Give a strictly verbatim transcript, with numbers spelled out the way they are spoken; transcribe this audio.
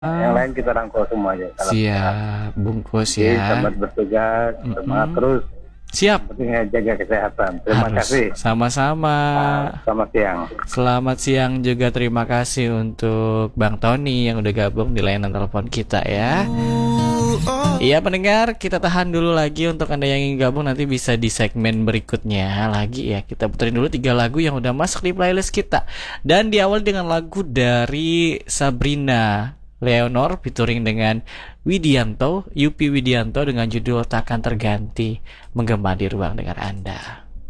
Yang lain kita rangkul semuanya. Siap, bungkus Jadi, ya. selamat bertugas, Mm-mm. semangat terus. Siap. Pentingnya jaga kesehatan. Terima Harus. kasih. Sama-sama. Ah, selamat siang. Selamat siang juga, terima kasih untuk Bang Tony yang udah gabung di layanan telepon kita ya. Iya pendengar, kita tahan dulu lagi. Untuk Anda yang ingin gabung nanti bisa di segmen berikutnya lagi ya. Kita puterin dulu tiga lagu yang udah masuk di playlist kita. Dan diawali dengan lagu dari Sabrina Leonor featuring dengan Widianto, Yupi Widianto dengan judul Takkan Terganti, menggema di ruang dengar Anda.